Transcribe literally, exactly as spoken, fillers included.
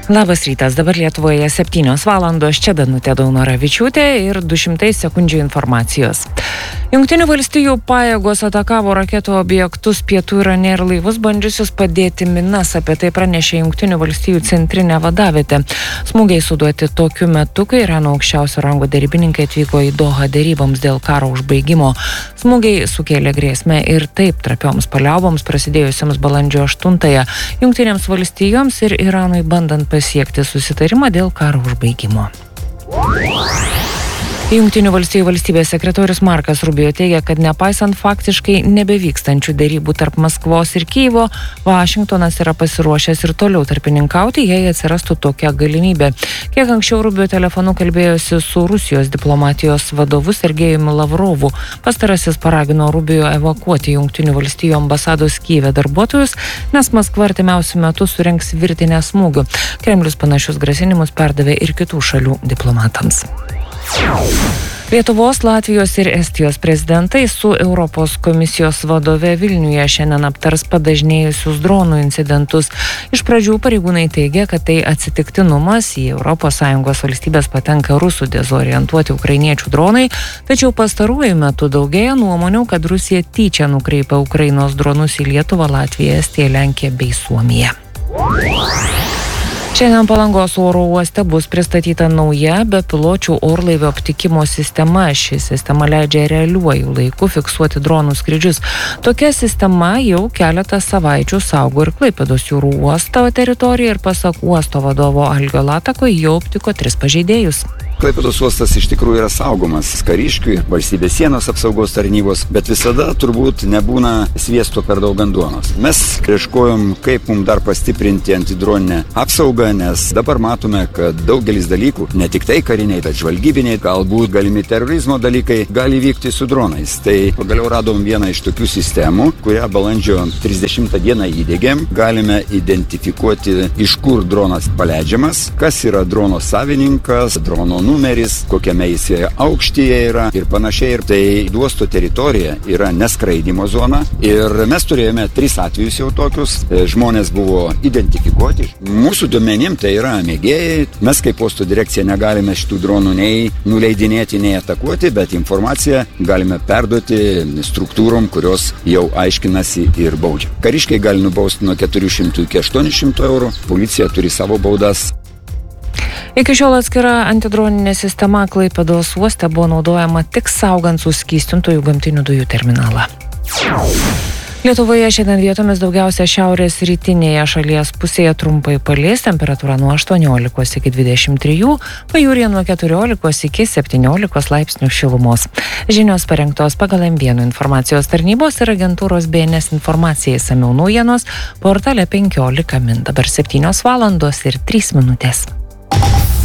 Labas rytas, dabar Lietuvoje septynios valandos, čia Danutė Daunoravičiūtė ir du šimtai sekundžių informacijos. Jungtinių valstijų pajėgos atakavo raketų objektus pietų Irane ir laivus bandžiusius padėti minas, apie tai pranešė Jungtinių valstijų centrinė vadavietė. Smūgiai suduoti tokiu metu, kai Irano aukščiausio rango derybininkai atvyko į Dohą deryboms dėl karo užbaigimo. Smūgiai sukėlė grėsmę ir taip trapioms paliauboms prasidėjusiams balandžio aštuntąją Jungtinėms valstijoms ir Iranui bandant pasiekti susitarimą dėl karo užbaigimo. Jungtinių valstijų valstybės sekretorius Markas Rubio teigia, kad nepaisant faktiškai nebevykstančių derybų tarp Maskvos ir Kijevo, Vašingtonas yra pasiruošęs ir toliau tarpininkauti, jei atsirastų tokia galimybė. Kiek anksčiau Rubio telefonu kalbėjosi su Rusijos diplomatijos vadovu Sergejumi Lavrovu. Pastarasis paragino Rubio evakuoti Jungtinių valstijų ambasados Kijeve darbuotojus, nes Maskva artimiausiu metu surengs virtinę smūgių. Kremlius panašius grasinimus perdavė ir kitų šalių diplomatams. Lietuvos, Latvijos ir Estijos prezidentai su Europos komisijos vadove Vilniuje šiandien aptars padažnėjusius dronų incidentus. Iš pradžių pareigūnai teigia, kad tai atsitiktinumas, į Europos Sąjungos valstybės patenka rusų dezorientuoti ukrainiečių dronai, tačiau pastaruoju metu daugėja nuomonių, kad Rusija tyčia nukreipia Ukrainos dronus į Lietuvą, Latviją, Estiją, Lenkiją bei Suomiją. Šiandien Palangos oro uoste bus pristatyta nauja bepiločių orlaivių aptikimo sistema. Ši sistema leidžia realiuoju laiku fiksuoti dronų skrydžius. Tokia sistema jau keletą savaičių saugo ir Klaipėdos jūrų uosto teritoriją ir pasak uosto vadovo Algio Latako jau aptiko tris pažeidėjus. Klaipėdos uostas iš tikrųjų yra saugomas kariškių, valstybės sienos apsaugos tarnybos, bet visada turbūt nebūna sviesto per daug ant duonos. Mes ieškojom, kaip mums dar pastiprinti antidroninę apsaugą, nes dabar matome, kad daugelis dalykų, ne tik tai kariniai, bet žvalgybiniai, galbūt galimi terorizmo dalykai, gali vykti su dronais. Tai pagaliau radom vieną iš tokių sistemų, kurią balandžio trisdešimtą dieną įdiegėm. Galime identifikuoti, iš kur dronas paleidžiamas, kas yra drono savininkas, drono numeris, kokiame jis aukštyje yra ir panašiai. Ir tai uosto teritorija yra neskraidimo zona. Ir mes turėjome tris atvejus jau tokius. Žmonės buvo identifikuoti. Mūsų duomenim tai yra mėgėjai. Mes kaip uosto direkcija negalime šitų dronų nei nuleidinėti, nei atakuoti, bet informaciją galime perduoti struktūrom, kurios jau aiškinasi ir baudžia. Kariškiai gali nubausti nuo keturių šimtų iki aštuonių šimtų eurų. Policija turi savo baudas. Iki šiol atskira antidroninė sistema Klaipėdos uoste buvo naudojama tik saugant suskystintųjų gamtinių dujų terminalą. Lietuvoje šiandien vietomis daugiausia šiaurės rytinėje šalies pusėje trumpai palis, temperatūra nuo aštuoniolikos iki dvidešimt trijų, pajūryje nuo keturiolikos iki septyniolikos laipsnių šilumos. Žinios parengtos pagal M vienas informacijos tarnybos ir agentūros B N S informacijai išsamiau naujienos portale penkiolika min. Dabar septynios valandos ir trys minutės.